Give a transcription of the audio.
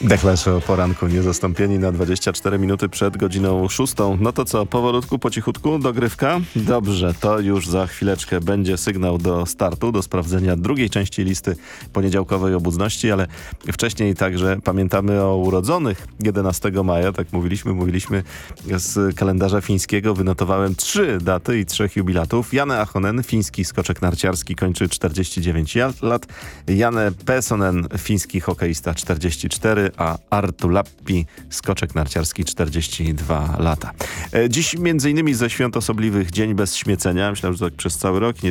Dechlesze o poranku niezastąpieni na 24 minuty przed godziną 6. No to co, powolutku, po cichutku, dogrywka? Dobrze, to już za chwileczkę będzie sygnał do startu, do sprawdzenia drugiej części listy poniedziałkowej obudności, ale wcześniej także pamiętamy o urodzonych 11 maja, tak mówiliśmy z kalendarza fińskiego, wynotowałem 3 daty i 3 jubilatów. Janne Ahonen, fiński skoczek narciarski, kończy 49 lat. Janne Pesonen, fiński hokeista, 44, a Arttu Lappi, skoczek narciarski, 42 lata. Dziś m.in. ze świąt osobliwych Dzień bez śmiecenia. Myślałem, że tak przez cały rok.